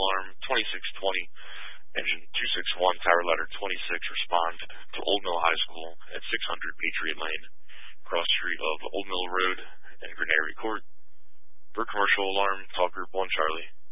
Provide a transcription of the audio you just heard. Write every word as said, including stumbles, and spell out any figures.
alarm twenty-six twenty, engine two six one, tower ladder twenty-six, respond to Old Mill High School at six hundred Patriot Lane, cross street of Old Mill Road and Granary Court. For commercial alarm, call group one Charlie.